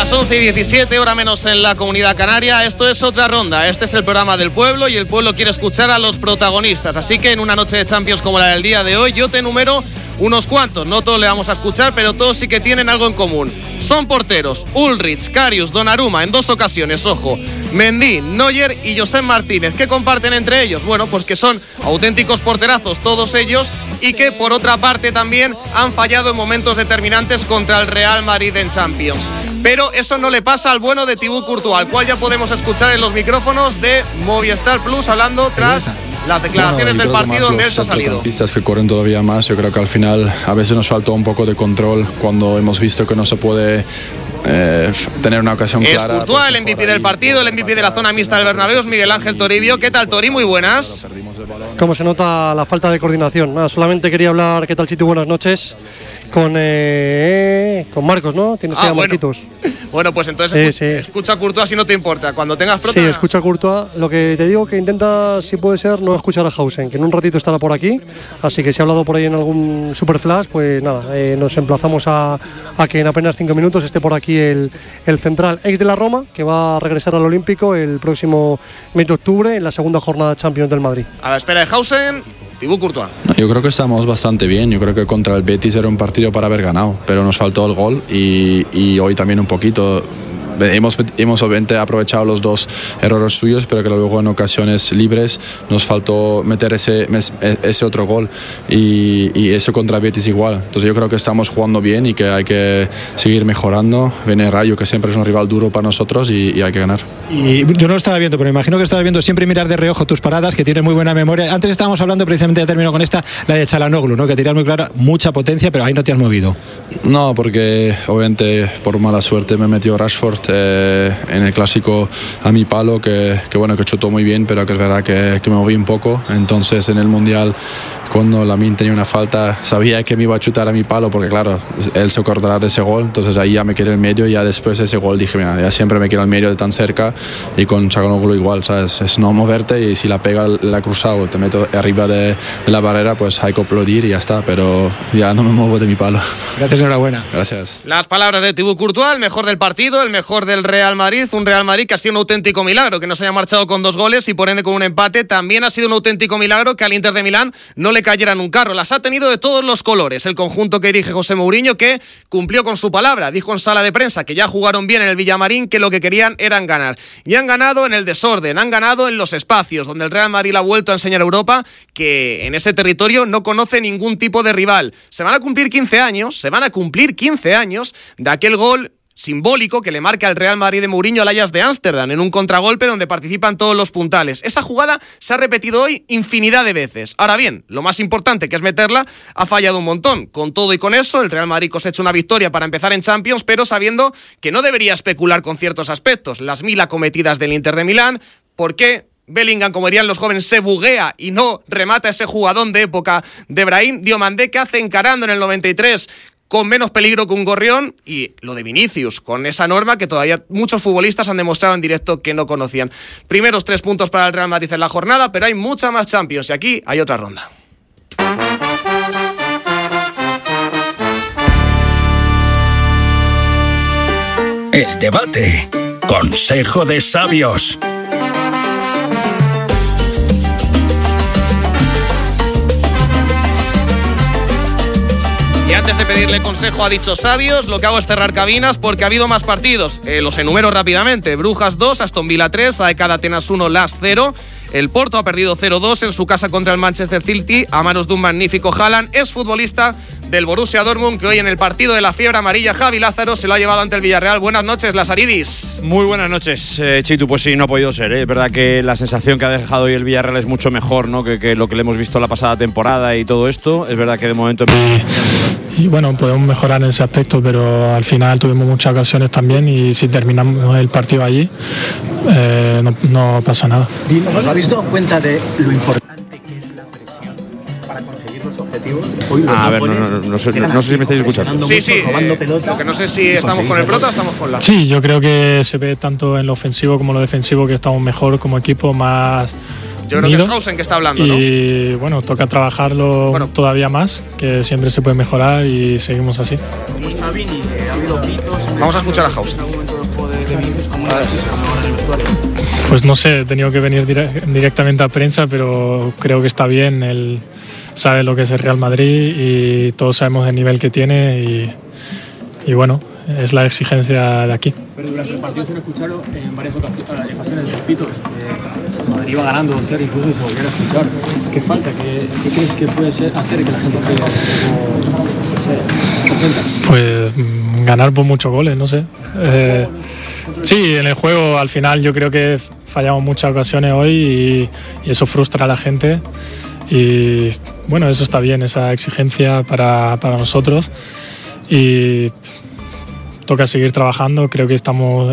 las 11:17, hora menos en la Comunidad Canaria. Esto es Otra Ronda. Este es el programa del pueblo y el pueblo quiere escuchar a los protagonistas. Así que en una noche de Champions como la del día de hoy, yo te enumero unos cuantos. No todos le vamos a escuchar, pero todos sí que tienen algo en común. Son porteros: Ulrich, Karius, Donnarumma, en 2 ocasiones, ojo, Mendy, Neuer y Josep Martínez. ¿Qué comparten entre ellos? Bueno, pues que son auténticos porterazos todos ellos y que por otra parte también han fallado en momentos determinantes contra el Real Madrid en Champions. Pero eso no le pasa al bueno de Thibaut Courtois, al cual ya podemos escuchar en los micrófonos de Movistar Plus hablando tras las declaraciones del partido donde él se ha salido. Pistas que corren todavía más. Yo creo que al final a veces nos faltó un poco de control cuando hemos visto que no se puede tener una ocasión clara. Es Courtois, el MVP del partido, el MVP de la zona mixta del Bernabéu, es Miguel Ángel Toribio. ¿Qué tal, Tori? Muy buenas. ¿Cómo se nota la falta de coordinación? Nada, solamente quería hablar, ¿qué tal, Chitu? Buenas noches. Con Marcos, ¿no? Tienes que Marquitos. Bueno, pues entonces escucha a Courtois si no te importa. Cuando tengas prota. Sí, escucha a Courtois. Lo que te digo que intenta, si puede ser, no escuchar a Hausen, que en un ratito estará por aquí. Así que si ha hablado por ahí en algún Superflash, pues nada, nos emplazamos a que en apenas 5 minutos esté por aquí el central ex de la Roma, que va a regresar al Olímpico el próximo mes de octubre en la segunda jornada de Champions del Madrid. A la espera de Hausen, Thibaut Courtois. Yo creo que estamos bastante bien. Yo creo que contra el Betis era un partido para haber ganado, pero nos faltó el gol y hoy también un poquito. Hemos obviamente aprovechado los 2 errores suyos, pero que luego en ocasiones libres nos faltó meter ese otro gol y eso contra Betis igual. Entonces yo creo que estamos jugando bien y que hay que seguir mejorando. Viene Rayo, que siempre es un rival duro para nosotros y hay que ganar. Y yo no lo estaba viendo, pero imagino que estabas viendo siempre mirar de reojo tus paradas, que tienes muy buena memoria. Antes estábamos hablando, precisamente ya termino con esta, la de Çalhanoğlu, ¿no? Que tiras muy clara, mucha potencia, pero ahí no te has movido. No, porque obviamente por mala suerte me metió Rashford en el clásico a mi palo, que bueno, que chutó muy bien, pero que es verdad que me moví un poco. Entonces en el Mundial, cuando Lamine tenía una falta, sabía que me iba a chutar a mi palo, porque claro, él se acordará de ese gol. Entonces ahí ya me quedé en el medio y ya después de ese gol dije, mira, ya siempre me quedo en el medio de tan cerca. Y con Çalhanoğlu igual, ¿sabes? Es no moverte, y si la pega la cruzado, te meto arriba de la barrera, pues hay que aplaudir y ya está, pero ya no me muevo de mi palo. Gracias, enhorabuena. Gracias. Las palabras de Thibaut Courtois, el mejor del partido, el mejor del Real Madrid, un Real Madrid que ha sido un auténtico milagro, que no se haya marchado con 2 goles y por ende con un empate. También ha sido un auténtico milagro que al Inter de Milán no le cayera en un carro. Las ha tenido de todos los colores el conjunto que dirige José Mourinho, que cumplió con su palabra. Dijo en sala de prensa que ya jugaron bien en el Villamarín, que lo que querían eran ganar. Y han ganado en el desorden, han ganado en los espacios, donde el Real Madrid ha vuelto a enseñar a Europa que en ese territorio no conoce ningún tipo de rival. Se van a cumplir 15 años de aquel gol simbólico que le marca al Real Madrid de Mourinho al Ajax de Ámsterdam en un contragolpe donde participan todos los puntales. Esa jugada se ha repetido hoy infinidad de veces. Ahora bien, lo más importante, que es meterla, ha fallado un montón. Con todo y con eso, el Real Madrid cosecha una victoria para empezar en Champions, pero sabiendo que no debería especular con ciertos aspectos. Las 1000 acometidas del Inter de Milán, ¿por qué Bellingham, como dirían los jóvenes, se buguea y no remata ese jugadón de época de Brahim? Diomandé, que hace encarando en el 93 con menos peligro que un gorrión, y lo de Vinicius, con esa norma que todavía muchos futbolistas han demostrado en directo que no conocían. Primeros 3 puntos para el Real Madrid en la jornada, pero hay mucha más Champions y aquí hay otra ronda. El debate. Consejo de sabios. Y antes de pedirle consejo a dichos sabios, lo que hago es cerrar cabinas porque ha habido más partidos. Los enumero rápidamente. Brujas 2, Aston Villa 3, AEK Atenas 1, Lask 0. El Porto ha perdido 0-2 en su casa contra el Manchester City a manos de un magnífico Haaland. Es futbolista del Borussia Dortmund, que hoy en el partido de la fiebre amarilla, Javi Lázaro, se lo ha llevado ante el Villarreal. Buenas noches, Lazaridis. Muy buenas noches, Chitu. Pues sí, no ha podido ser, Es verdad que la sensación que ha dejado hoy el Villarreal es mucho mejor, ¿no? que lo que le hemos visto la pasada temporada y todo esto. Es verdad que de momento... Y bueno, podemos mejorar en ese aspecto, pero al final tuvimos muchas ocasiones también y si terminamos el partido allí, no pasa nada. ¿Os habéis dado cuenta de lo importante que es la presión para conseguir los objetivos? A ver, no sé si me estáis escuchando. Sí, lo que no sé si estamos con el prota o estamos con la... Sí, yo creo que se ve tanto en lo ofensivo como en lo defensivo que estamos mejor como equipo, más... Yo creo que es Hausen que está hablando, ¿no? Y bueno, toca trabajarlo todavía más, que siempre se puede mejorar y seguimos así. ¿Cómo está Vini? ¿Ha habido gritos? Vamos a escuchar a Hausen. de minutos, ¿cómo lo has visto ahora en el vestuario? Pues no sé, he tenido que venir directamente a prensa, pero creo que está bien. Él sabe lo que es el Real Madrid y todos sabemos el nivel que tiene y bueno, es la exigencia de aquí. Pero durante el partido se lo escucharon en varias ocasiones, repito, Madrid iba ganando 2-0 incluso y se volvieron a escuchar. ¿Qué falta? ¿Qué crees que puede hacer que la gente esté contenta? Pues ganar por muchos goles, no sé. Sí, en el juego al final yo creo que fallamos muchas ocasiones hoy y eso frustra a la gente y bueno, eso está bien, esa exigencia para nosotros y toca seguir trabajando, creo que estamos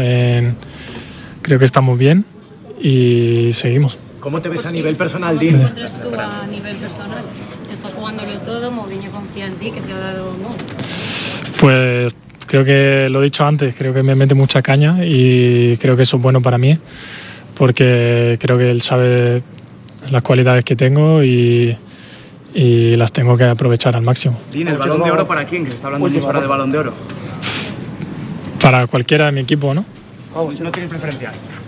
bien y seguimos. ¿Cómo te ves a nivel personal, Dean? ¿Cómo te encuentras tú a nivel personal? Estás jugándolo todo, Mourinho confía en ti, que te ha dado no. Pues creo que lo he dicho antes, creo que me mete mucha caña y creo que eso es bueno para mí porque creo que él sabe las cualidades que tengo y las tengo que aprovechar al máximo. Dean, ¿el Balón de Oro para quién? Que se está hablando mucho ahora del Balón de Oro. Para cualquiera de mi equipo, ¿no? No tienes preferencias.